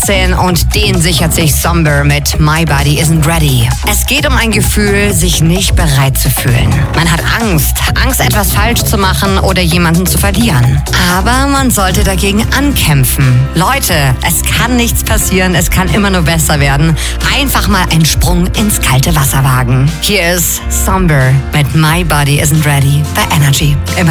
18 und den sichert sich Somber mit My Body Isn't Ready. Es geht um ein Gefühl, sich nicht bereit zu fühlen. Man hat Angst, etwas falsch zu machen oder jemanden zu verlieren. Aber man sollte dagegen ankämpfen. Leute, es kann nichts passieren, es kann immer nur besser werden. Einfach mal einen Sprung ins kalte Wasser wagen. Hier ist Somber mit My Body Isn't Ready bei Energy.